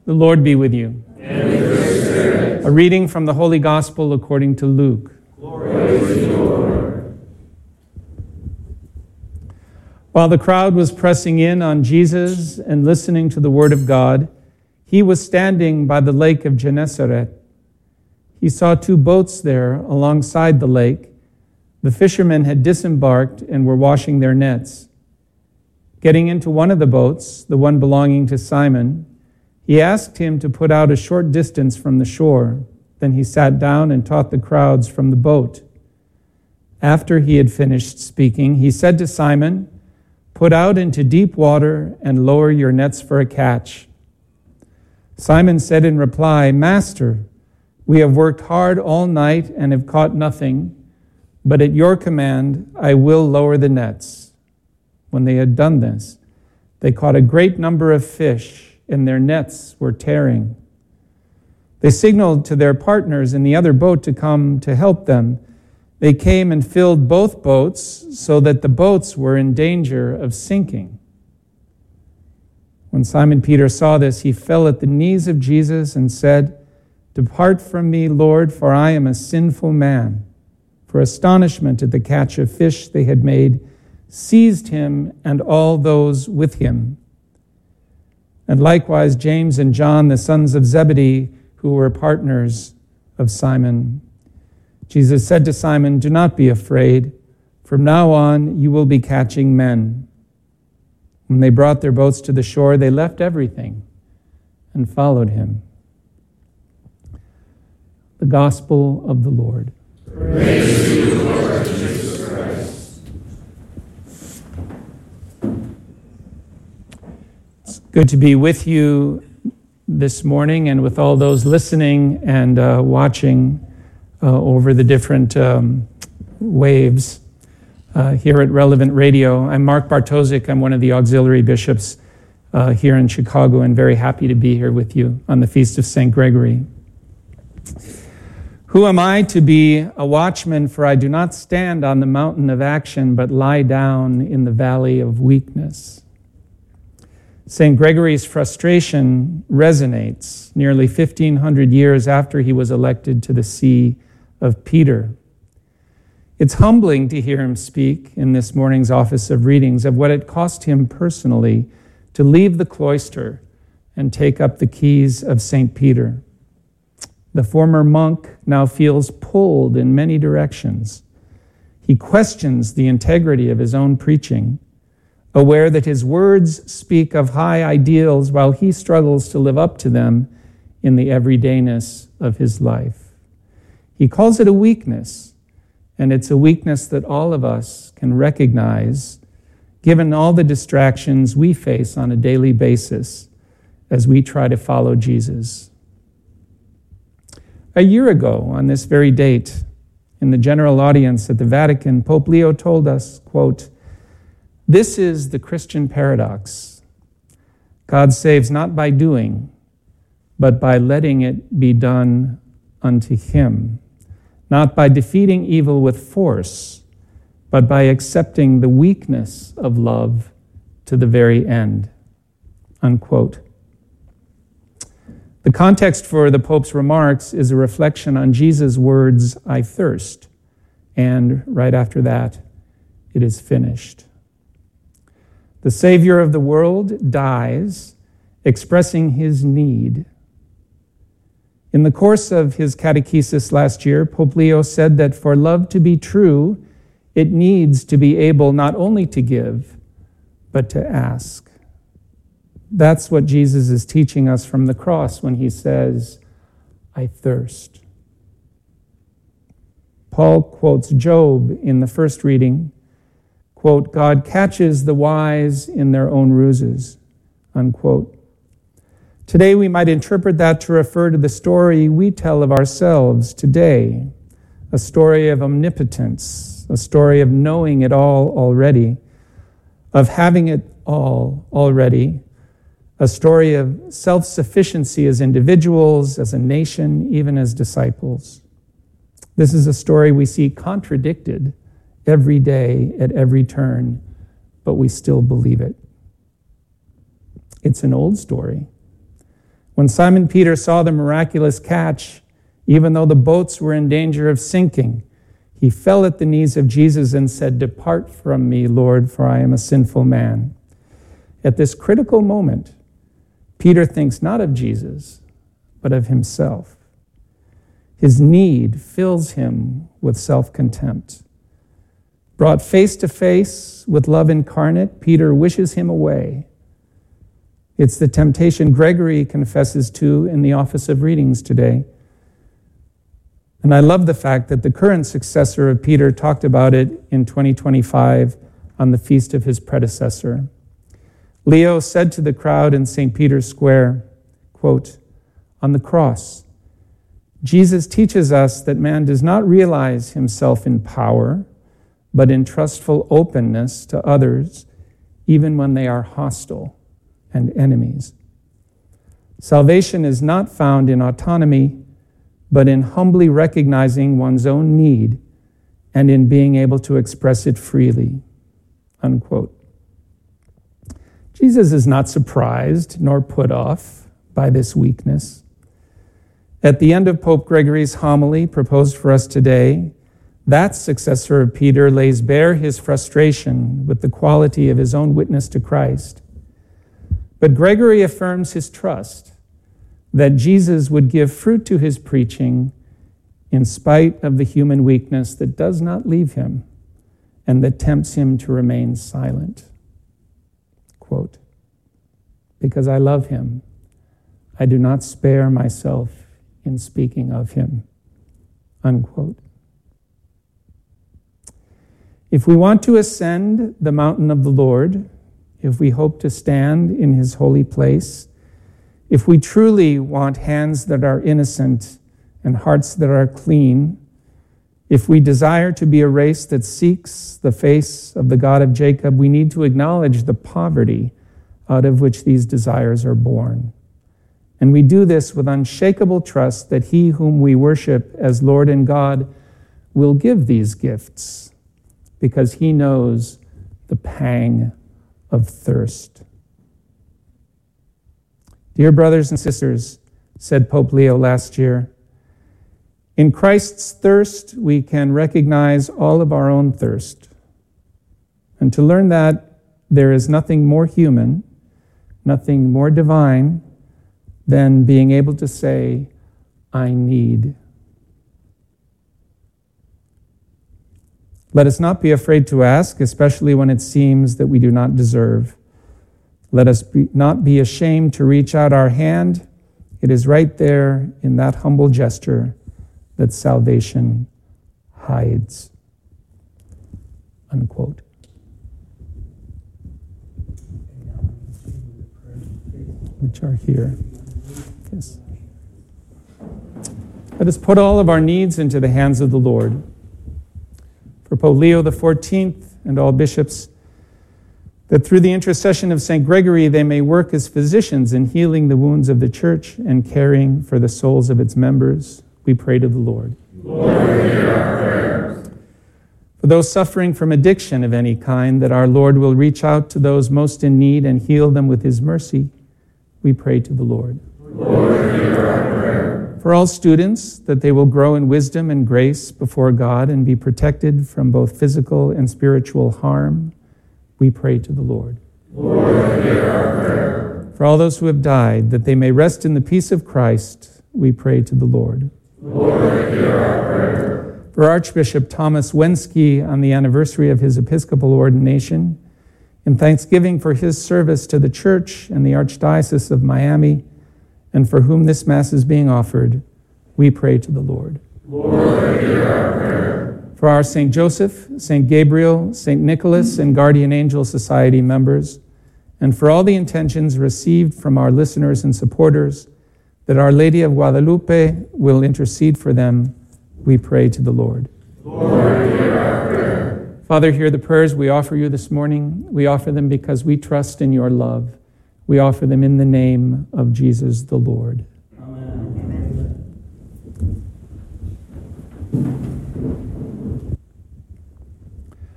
The Lord be with you. And with your spirit. A reading from the Holy Gospel according to Luke. Glory to you, Lord. While the crowd was pressing in on Jesus and listening to the word of God, he was standing by the lake of Gennesaret. He saw 2 boats there alongside the lake. The fishermen had disembarked and were washing their nets. Getting into one of the boats, the one belonging to Simon, he asked him to put out a short distance from the shore. Then he sat down and taught the crowds from the boat. After he had finished speaking, he said to Simon, "Put out into deep water and lower your nets for a catch." Simon said in reply, "Master, we have worked hard all night and have caught nothing, but at your command I will lower the nets." When they had done this, they caught a great number of fish, and their nets were tearing. They signaled to their partners in the other boat to come to help them. They came and filled both boats so that the boats were in danger of sinking. When Simon Peter saw this, he fell at the knees of Jesus and said, "Depart from me, Lord, for I am a sinful man." For astonishment at the catch of fish they had made seized him and all those with him. And likewise James and John, the sons of Zebedee, who were partners of Simon. Jesus said to Simon, "Do not be afraid. From now on you will be catching men." When they brought their boats to the shore, they left everything and followed him. The Gospel of the Lord. Praise to you, Lord Jesus Christ. It's good to be with you this morning and with all those listening and watching over the different waves here at Relevant Radio. I'm Mark Bartosik. I'm one of the auxiliary bishops here in Chicago, and very happy to be here with you on the Feast of St. Gregory. Who am I to be a watchman? For I do not stand on the mountain of action, but lie down in the valley of weakness. St. Gregory's frustration resonates nearly 1,500 years after he was elected to the see of Peter. It's humbling to hear him speak in this morning's office of readings of what it cost him personally to leave the cloister and take up the keys of St. Peter. The former monk now feels pulled in many directions. He questions the integrity of his own preaching, aware that his words speak of high ideals while he struggles to live up to them in the everydayness of his life. He calls it a weakness, and it's a weakness that all of us can recognize, given all the distractions we face on a daily basis as we try to follow Jesus. A year ago, on this very date, in the general audience at the Vatican, Pope Leo told us, quote, "This is the Christian paradox. God saves not by doing, but by letting it be done unto him. Not by defeating evil with force, but by accepting the weakness of love to the very end." Unquote. The context for the Pope's remarks is a reflection on Jesus' words, "I thirst," and right after that, "It is finished." The Savior of the world dies, expressing his need. In the course of his catechesis last year, Pope Leo said that for love to be true, it needs to be able not only to give, but to ask. That's what Jesus is teaching us from the cross when he says, "I thirst." Paul quotes Job in the first reading, quote, "God catches the wise in their own ruses," unquote. Today we might interpret that to refer to the story we tell of ourselves today, a story of omnipotence, a story of knowing it all already, of having it all already, a story of self-sufficiency as individuals, as a nation, even as disciples. This is a story we see contradicted every day at every turn, but we still believe it. It's an old story. When Simon Peter saw the miraculous catch, even though the boats were in danger of sinking, he fell at the knees of Jesus and said, "Depart from me, Lord, for I am a sinful man." At this critical moment, Peter thinks not of Jesus, but of himself. His need fills him with self-contempt. Brought face to face with love incarnate, Peter wishes him away. It's the temptation Gregory confesses to in the Office of Readings today. And I love the fact that the current successor of Peter talked about it in 2025 on the feast of his predecessor. Leo said to the crowd in St. Peter's Square, quote, "On the cross, Jesus teaches us that man does not realize himself in power, but in trustful openness to others, even when they are hostile and enemies. Salvation is not found in autonomy, but in humbly recognizing one's own need and in being able to express it freely." Unquote. Jesus is not surprised nor put off by this weakness. At the end of Pope Gregory's homily proposed for us today, that successor of Peter lays bare his frustration with the quality of his own witness to Christ. But Gregory affirms his trust that Jesus would give fruit to his preaching in spite of the human weakness that does not leave him and that tempts him to remain silent. Quote, "Because I love him, I do not spare myself in speaking of him." Unquote. If we want to ascend the mountain of the Lord, if we hope to stand in his holy place, if we truly want hands that are innocent and hearts that are clean, if we desire to be a race that seeks the face of the God of Jacob, we need to acknowledge the poverty out of which these desires are born. And we do this with unshakable trust that he whom we worship as Lord and God will give these gifts, because he knows the pang of thirst. Dear brothers and sisters, said Pope Leo last year, in Christ's thirst, we can recognize all of our own thirst. And to learn that there is nothing more human, nothing more divine than being able to say, "I need." Let us not be afraid to ask, especially when it seems that we do not deserve. Let us not be ashamed to reach out our hand. It is right there in that humble gesture that salvation hides. Unquote. Which are here. Yes. Let us put all of our needs into the hands of the Lord. For Pope Leo XIV and all bishops, that through the intercession of St. Gregory they may work as physicians in healing the wounds of the Church and caring for the souls of its members, we pray to the Lord. Lord, hear our prayers. For those suffering from addiction of any kind, that our Lord will reach out to those most in need and heal them with his mercy, we pray to the Lord. Lord, hear our prayer. For all students, that they will grow in wisdom and grace before God and be protected from both physical and spiritual harm, we pray to the Lord. Lord, hear our prayer. For all those who have died, that they may rest in the peace of Christ, we pray to the Lord. Lord, hear our prayer. For Archbishop Thomas Wensky on the anniversary of his episcopal ordination, in thanksgiving for his service to the Church and the Archdiocese of Miami, and for whom this Mass is being offered, we pray to the Lord. Lord, hear our prayer. For our St. Joseph, St. Gabriel, St. Nicholas, and Guardian Angel Society members, and for all the intentions received from our listeners and supporters, that Our Lady of Guadalupe will intercede for them, we pray to the Lord. Lord, hear our prayer. Father, hear the prayers we offer you this morning. We offer them because we trust in your love. We offer them in the name of Jesus the Lord. Amen.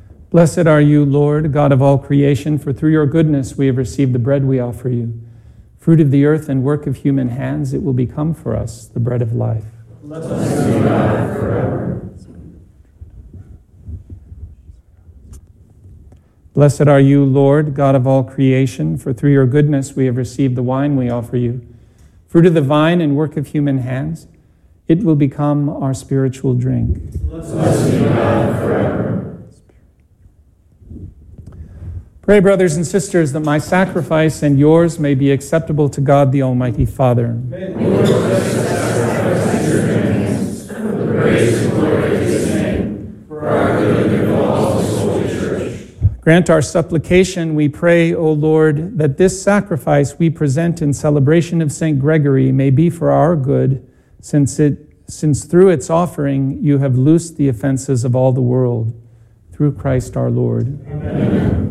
Blessed are you, Lord, God of all creation, for through your goodness we have received the bread we offer you. Fruit of the earth and work of human hands, it will become for us the bread of life. Blessed be God forever. Blessed are you, Lord, God of all creation, for through your goodness we have received the wine we offer you. Fruit of the vine and work of human hands, it will become our spiritual drink. Blessed be God forever. Pray, brothers and sisters, that my sacrifice and yours may be acceptable to God the Almighty Father. May the Lord bless the sacrifice of your hands, for the praise and glory of his name, for our good and of all his holy church. Grant our supplication, we pray, O Lord, that this sacrifice we present in celebration of St. Gregory may be for our good, since through its offering you have loosed the offenses of all the world. Through Christ our Lord. Amen.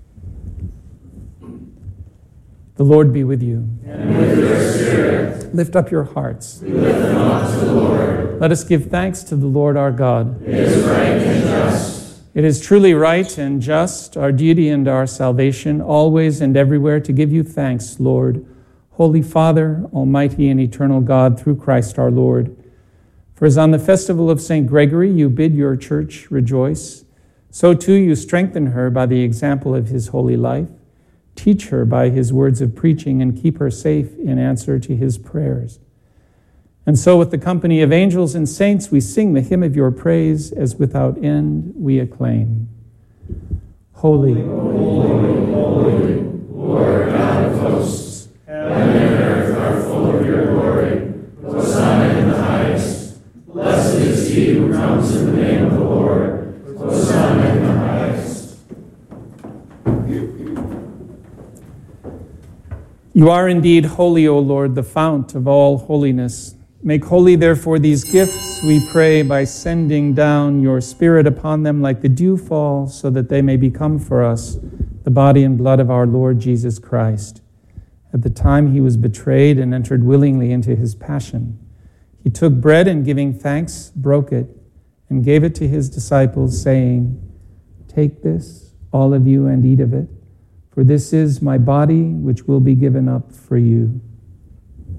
The Lord be with you. And with your spirit. Lift up your hearts. We lift them up to the Lord. Let us give thanks to the Lord our God. It is right and just. It is truly right and just, our duty and our salvation, always and everywhere to give you thanks, Lord, Holy Father, Almighty and eternal God, through Christ our Lord. For as on the festival of St. Gregory you bid your church rejoice, so too you strengthen her by the example of his holy life. Teach her by his words of preaching and keep her safe in answer to his prayers. And so with the company of angels and saints, we sing the hymn of your praise, as without end we acclaim. Holy, Holy, holy, Lord God of hosts, heaven and earth are full of your glory. Hosanna in the highest. Blessed is he who comes in the name of the Lord. Hosanna in the highest. you are indeed holy, O Lord, the fount of all holiness. Make holy, therefore, these gifts, we pray, by sending down your Spirit upon them like the dewfall, so that they may become for us the body and blood of our Lord Jesus Christ. At the time he was betrayed and entered willingly into his passion, he took bread and, giving thanks, broke it and gave it to his disciples, saying, "Take this, all of you, and eat of it, for this is my body, which will be given up for you."